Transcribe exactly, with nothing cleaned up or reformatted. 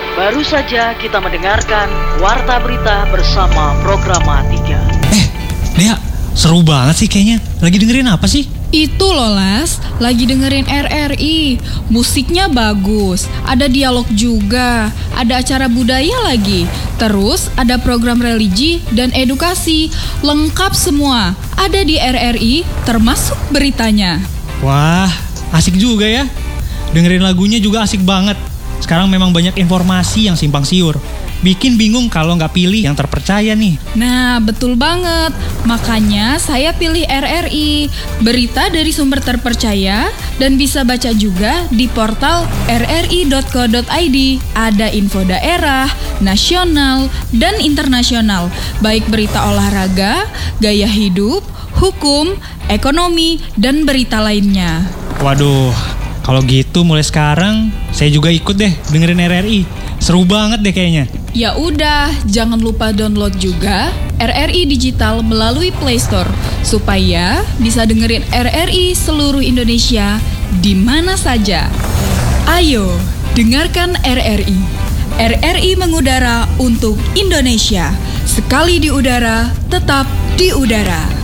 Baru saja kita mendengarkan Warta Berita bersama Programa tiga. Eh, Dea, seru banget sih kayaknya. Lagi dengerin apa sih? Itu loh Les, lagi dengerin R R I. Musiknya bagus, ada dialog juga, ada acara budaya lagi. Terus ada program religi dan edukasi. Lengkap semua, ada di R R I termasuk beritanya. Wah, asik juga ya. Dengerin lagunya juga asik banget. Sekarang memang banyak informasi yang simpang siur. Bikin bingung kalau nggak pilih yang terpercaya nih. Nah, betul banget. Makanya saya pilih R R I. Berita dari sumber terpercaya dan bisa baca juga di portal r r i dot co dot i d. Ada info daerah, nasional, dan internasional. Baik berita olahraga, gaya hidup, hukum, ekonomi, dan berita lainnya. Waduh, kalau gitu mulai sekarang saya juga ikut deh dengerin R R I. Seru banget deh kayaknya. Ya udah, jangan lupa download juga R R I Digital melalui Play Store supaya bisa dengerin R R I seluruh Indonesia di mana saja. Ayo, dengarkan R R I. R R I mengudara untuk Indonesia. Sekali di udara, tetap di udara.